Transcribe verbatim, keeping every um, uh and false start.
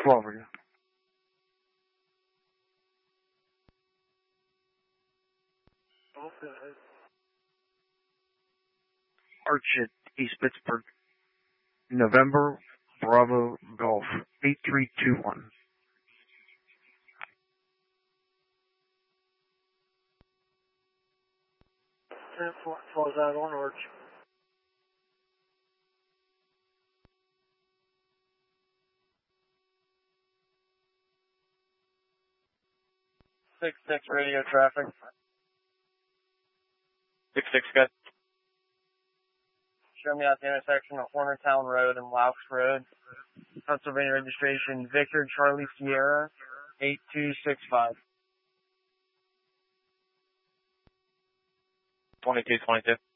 Florida. Okay. Arch at East Pittsburgh. November, Bravo, Golf, eight three two one. ten four, falls out on Arch. Six six radio traffic. Six six, good. Show me out the intersection of Hornertown Road and Laux Road. Pennsylvania registration Victor Charlie Sierra eight two six five. Twenty two twenty two.